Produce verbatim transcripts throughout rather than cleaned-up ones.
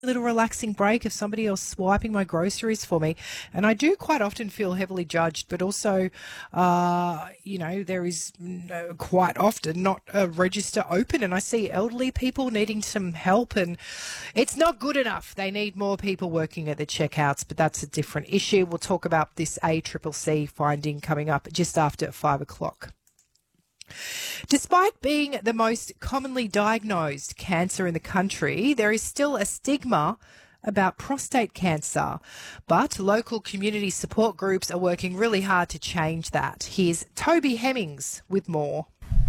little relaxing break of somebody else swiping my groceries for me. And I do quite often feel heavily judged, but also, uh, you know, there is no, quite often not a register open, and I see elderly people needing some help, and it's not good enough. They need more people working at the checkouts, but that's a different issue. We'll talk about this A C C C finding coming up just after five o'clock. Despite being the most commonly diagnosed cancer in the country, there is still a stigma about prostate cancer. But local community support groups are working really hard to change that. Here's Toby Hemmings with more.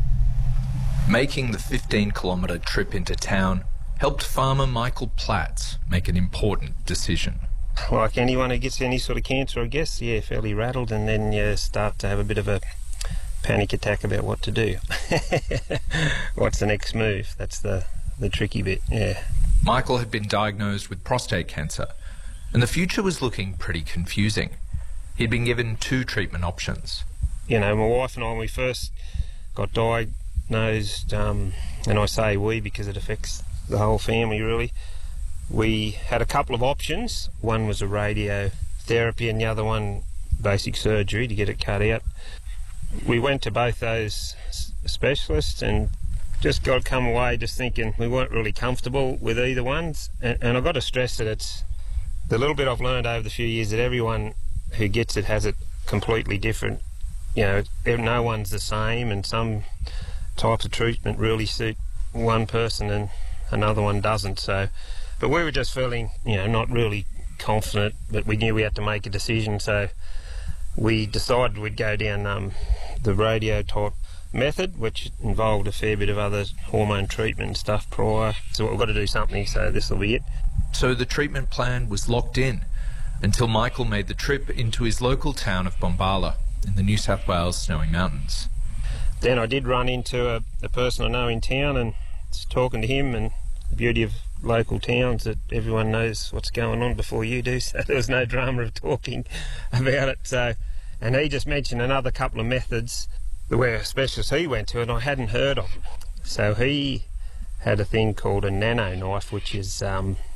Making the fifteen kilometre trip into town helped farmer Michael Platts make an important decision. Like anyone who gets any sort of cancer, I guess, yeah, fairly rattled, and then you start to have a bit of a panic attack about what to do. What's the next move? That's the, the tricky bit, yeah. Michael had been diagnosed with prostate cancer, and the future was looking pretty confusing. He'd been given two treatment options. You know, my wife and I, when we first got diagnosed, um, and I say we because it affects the whole family really, we had a couple of options. One was a radiotherapy and the other one basic surgery to get it cut out. We went to both those specialists and just got to come away just thinking we weren't really comfortable with either ones. And, and I've got to stress that it's the little bit I've learned over the few years that everyone who gets it has it completely different. You know, no one's the same, and some types of treatment really suit one person and another one doesn't. So, but we were just feeling, you know, not really confident, but we knew we had to make a decision. So we decided we'd go down um, the radio type method, which involved a fair bit of other hormone treatment and stuff prior. So we've got to do something, so this will be it. So the treatment plan was locked in until Michael made the trip into his local town of Bombala in the New South Wales Snowy Mountains. Then I did run into a, a person I know in town and was talking to him, and the beauty of local towns that everyone knows what's going on before you do, so there was no drama of talking about it. So, and he just mentioned another couple of methods where a specialist he went to and I hadn't heard of. So he had a thing called a nano knife, which is um,